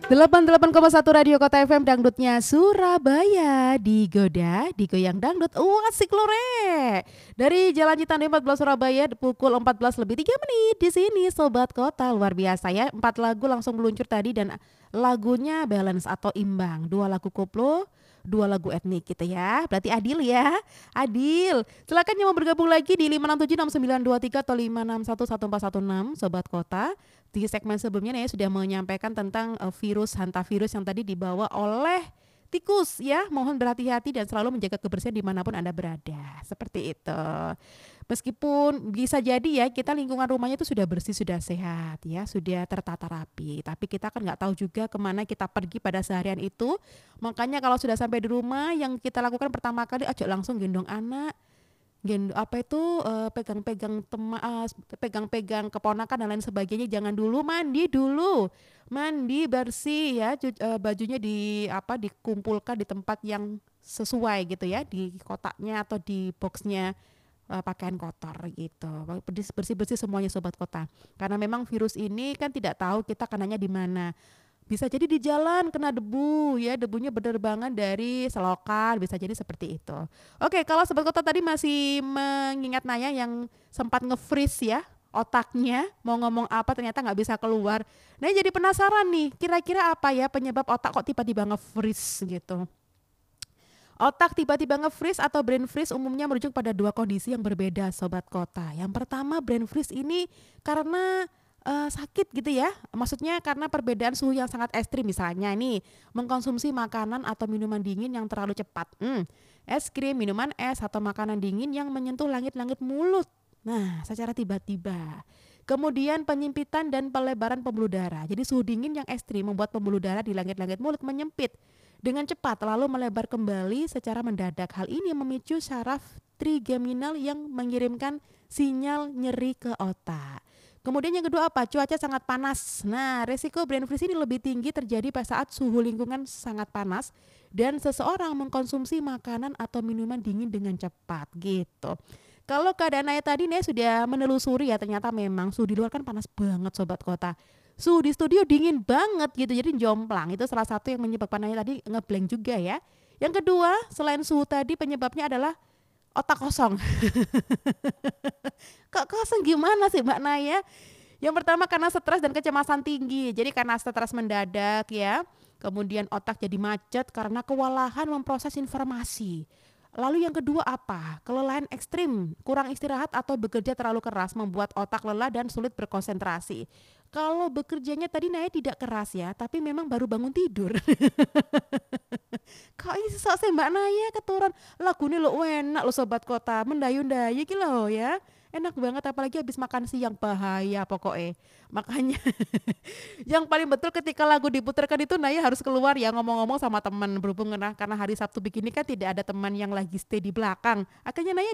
88,1 Radio Kota FM dangdutnya Surabaya digoda, digoyang dangdut asik lore. Dari Jalan Citande 14 Surabaya pukul 14 lebih 3 menit di sini Sobat Kota luar biasa ya. 4 lagu langsung meluncur tadi dan lagunya balance atau imbang. 2 lagu koplo, 2 lagu etnik gitu ya. Berarti adil ya. Adil. Silakan yang mau bergabung lagi di 5676923 atau 5611416 Sobat Kota. Di segmen sebelumnya Naya sudah menyampaikan tentang virus hantavirus yang tadi dibawa oleh tikus ya. Mohon berhati-hati dan selalu menjaga kebersihan dimanapun Anda berada. Seperti itu. Meskipun bisa jadi ya kita lingkungan rumahnya itu sudah bersih, sudah sehat ya, sudah tertata rapi. Tapi kita kan nggak tahu juga kemana kita pergi pada seharian itu. Makanya kalau sudah sampai di rumah yang kita lakukan pertama kali ajak langsung gendong anak. Pegang-pegang pegang-pegang keponakan dan lain sebagainya, jangan dulu mandi bersih ya, bajunya dikumpulkan di tempat yang sesuai gitu ya, di kotaknya atau di boxnya, pakaian kotor gitu, bersih semuanya Sobat Kota, karena memang virus ini kan tidak tahu kita kenanya di mana. Bisa jadi di jalan kena debu ya, debunya berterbangan dari selokan, bisa jadi seperti itu. Oke, kalau Sobat Kota tadi masih mengingat Naya yang sempat nge-freeze ya otaknya, mau ngomong apa ternyata nggak bisa keluar. Nah jadi penasaran nih, kira-kira apa ya penyebab otak kok tiba-tiba nge-freeze gitu. Otak tiba-tiba nge-freeze atau brain freeze umumnya merujuk pada dua kondisi yang berbeda Sobat Kota. Yang pertama brain freeze ini karena sakit gitu ya, maksudnya karena perbedaan suhu yang sangat ekstrim, misalnya nih mengkonsumsi makanan atau minuman dingin yang terlalu cepat, es krim, minuman es atau makanan dingin yang menyentuh langit-langit mulut, nah secara tiba-tiba. Kemudian penyempitan dan pelebaran pembuluh darah, jadi suhu dingin yang ekstrim membuat pembuluh darah di langit-langit mulut menyempit dengan cepat lalu melebar kembali secara mendadak. Hal ini memicu saraf trigeminal yang mengirimkan sinyal nyeri ke otak. Kemudian yang kedua apa? Cuaca sangat panas. Nah, resiko brain freeze ini lebih tinggi terjadi pada saat suhu lingkungan sangat panas dan seseorang mengkonsumsi makanan atau minuman dingin dengan cepat gitu. Kalau keadaan Naya tadi Naya sudah menelusuri ya, ternyata memang suhu di luar kan panas banget Sobat Kota. Suhu di studio dingin banget gitu, jadi jomplang. Itu salah satu yang menyebabkan Naya tadi ngeblank juga ya. Yang kedua, selain suhu tadi penyebabnya adalah otak kosong. Kok kosong gimana sih Mbak Naya? Yang pertama karena stres dan kecemasan tinggi. Jadi karena stres mendadak ya. Kemudian otak jadi macet karena kewalahan memproses informasi. Lalu yang kedua apa? Kelelahan ekstrim, kurang istirahat atau bekerja terlalu keras membuat otak lelah dan sulit berkonsentrasi. Kalau bekerjanya tadi Naya tidak keras ya, tapi memang baru bangun tidur. Kok iso sih Mbak Naya keturun lagune lo enak lo Sobat Kota, mendayu-ndayu iki lho ya. Enak banget apalagi habis makan siang, bahaya pokoknya. Makanya yang paling betul ketika lagu diputarkan itu Naya harus keluar ya, ngomong-ngomong sama teman, berhubung karena hari Sabtu begini kan tidak ada teman yang lagi stay di belakang. Akhirnya Naya